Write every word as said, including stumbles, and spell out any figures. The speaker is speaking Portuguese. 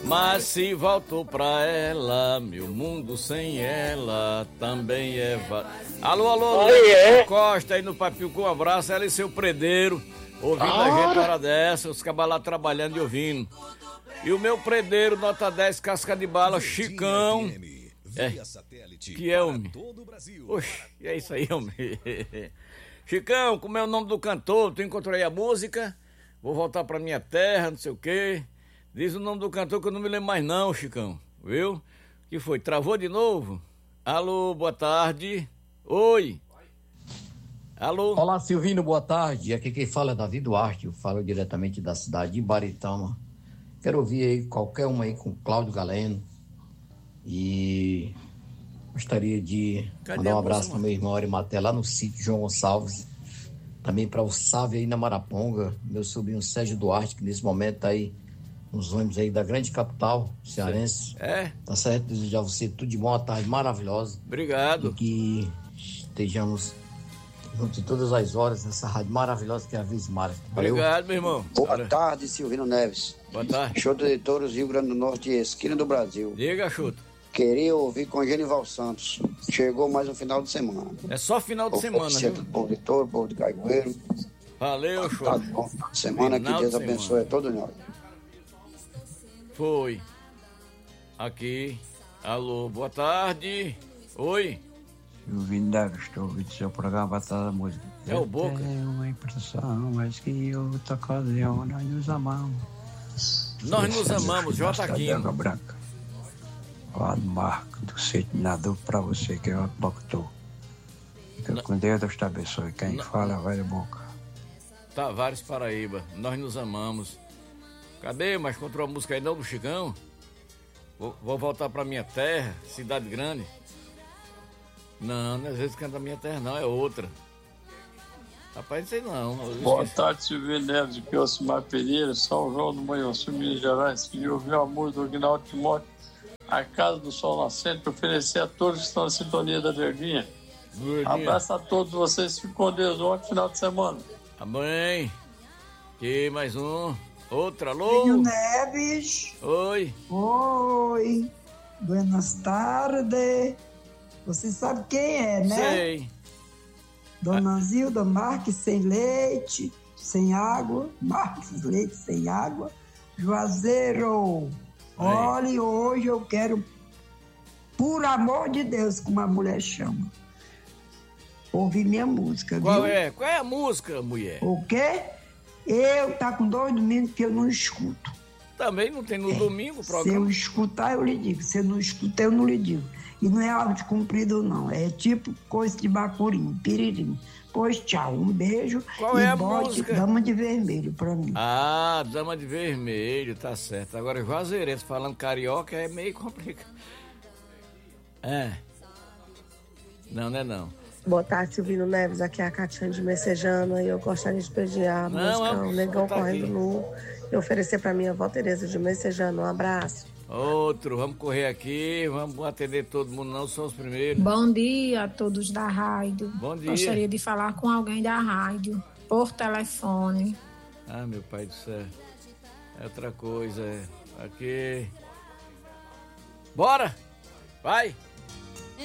Mas se voltou pra ela, meu mundo sem ela também é... Va... Alô, alô, Oi, é? Costa aí no Papil, com um abraço, ela e seu predeiro, ouvindo a gente na hora dessa, os cabas lá trabalhando e ouvindo. E o meu predeiro, nota dez, casca de bala, Chicão. É, que é, homem? Oxe, e é isso aí, homem. Chicão, como é o nome do cantor? Tu encontrou aí a música? Vou voltar pra minha terra, não sei o quê. Diz o nome do cantor que eu não me lembro mais não, Chicão. Viu? Que foi? Travou de novo? Alô, boa tarde. Oi. Alô. Olá, Silvino, boa tarde. Aqui quem fala é Davi Duarte. Eu falo diretamente da cidade de Baritama. Quero ouvir aí qualquer uma aí com Cláudio Galeno. E gostaria de Cadê mandar um a abraço moça, para meu irmão Arimaté lá no sítio João Gonçalves. Também para o Sávio aí na Maraponga. Meu sobrinho Sérgio Duarte, que nesse momento está aí nos ônibus aí da grande capital cearense. É? Tá certo? Desejar a você tudo de bom, uma tarde maravilhosa. Obrigado. E que estejamos juntos todas as horas nessa rádio maravilhosa que é a Vismar. Obrigado, meu irmão. Boa Olha. tarde, Silvino Neves. Boa tarde. Show de Touros, Rio Grande do Norte, esquina do Brasil. Diga, Chuto. Queria ouvir com Genival Santos. Chegou mais um final de semana. É só final de semana, Oferecendo viu? do povo de Touro, povo de Caigueiro. Valeu, show. Tá bom final de semana, Final que Deus de abençoe semana. a todos nós. Foi. Aqui. Alô, boa tarde. Oi. Silvino Neves, estou ouvindo seu programa Batalha da Música. É o Boca. Eu tenho uma impressão, mas que outra ocasião nós nos amamos. Nós nos amamos, J. Aquino. Água Branca. Lá no Marco do Senador, para você que é o locutor. Fica com Deus, Deus te abençoe. Quem Não. fala é Velho Boca. Tavares, Paraíba. Nós nos amamos. Cadê? Mas encontrou a música aí não do Chicão? Vou, vou voltar pra minha terra, cidade grande. Não, não é às vezes canta minha terra não, é outra. Rapaz, não sei não. eu Boa esqueci. tarde, Silvio Neves, aqui é o Simar Pereira, São João do Manhuaçu, Minas Gerais. Queria ouvir a música do Aguinaldo Timóteo, A Casa do Sol Nascente, para oferecer a todos que estão na sintonia da Verdinha. Verdinha. Abraço a todos vocês, fiquem com Deus, um ótimo final de semana. Tá bem. Aqui, mais um. Outra, alô? Silvio Neves. Oi. Oi. Buenas tardes. Você sabe quem é, né? Sei. Dona Zilda Marques sem leite, sem água. Marques leite sem água. Juazeiro. Olha, hoje eu quero, por amor de Deus, como a mulher chama, ouvir minha música, Qual viu? é? Qual é a música, mulher? O quê? Eu tá com dois domingos que eu não escuto. Também não tem no domingo o Se eu programa. escutar, eu lhe digo. Se eu não escutar, eu não lhe digo. E não é áudio comprido, não. É tipo coisa de bacurim, piririm. Pois tchau, um beijo. Qual e é a bote música? Dama de Vermelho pra mim. Ah, Dama de Vermelho, tá certo. Agora, Juazeirense falando carioca é meio complicado. É. Não, não é não. Boa tarde, Silvino Neves. Aqui é a Catiane de Messejana e eu gostaria de pedir a Não, música eu- O Negão tá Correndo aqui. Nu e oferecer pra minha avó Tereza de Messejana. Um abraço. Outro, vamos correr aqui, vamos atender todo mundo, não são os primeiros. Bom dia a todos da rádio. Bom dia. Gostaria de falar com alguém da rádio, por telefone. Ah, meu pai do céu. É outra coisa, é. Aqui. Bora! Vai!